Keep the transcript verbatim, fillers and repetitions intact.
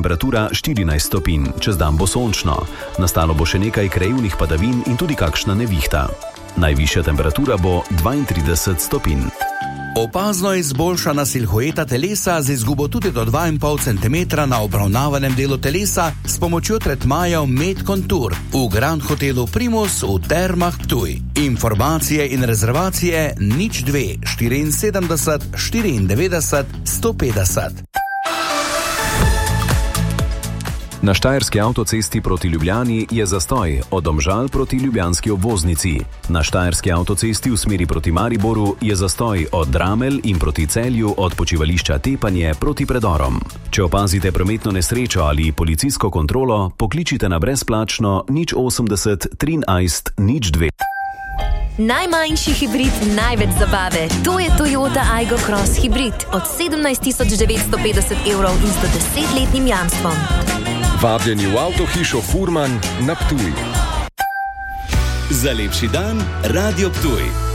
temperatura štirinajst stopinj, čez dan bo sončno. Nastalo bo še nekaj krajevnih padavin in tudi kakšna nevihta. Najvišja temperatura bo dvaintrideset stopinj. Opazno izboljšana silhueta telesa z izgubo tudi do dva in pol centimetra na obravnavanem delu telesa s pomočjo tretmajev Med Contour v Grand Hotelu Primus v Termah Ptuj. Informacije in rezervacije nič dve štiriinsedemdeset štiriindevetdeset sto petdeset. Na štajerski avtocesti proti Ljubljani je zastoj od Domžal proti ljubljanski obvoznici. Na štajerski avtocesti v smeri proti Mariboru je zastoj od Dramelj in proti Celju od počivališča Tepanje proti predorom. Če opazite prometno nesrečo ali policijsko kontrolo, pokličite na brezplačno nič osemdeset trinajst nič dve. Najmanjši hibrid, največ zabave. To je Toyota Aygo Cross Hybrid od sedemnajst tisoč devetsto petdeset evrov in sto desetletnim jamstvom. Vabljeni v avtohišo Furman na Ptuj. Za lepši dan, Radio Ptuj.